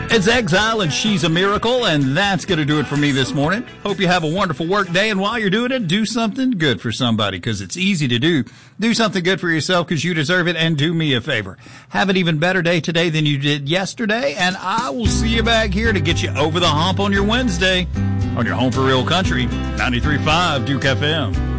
It's Exile and She's a Miracle, and that's going to do it for me this morning. Hope you have a wonderful work day, and while you're doing it, do something good for somebody, because it's easy to do. Do something good for yourself, because you deserve it, and do me a favor. Have an even better day today than you did yesterday, and I will see you back here to get you over the hump on your Wednesday on your Home for Real Country, 93.5 Duke FM.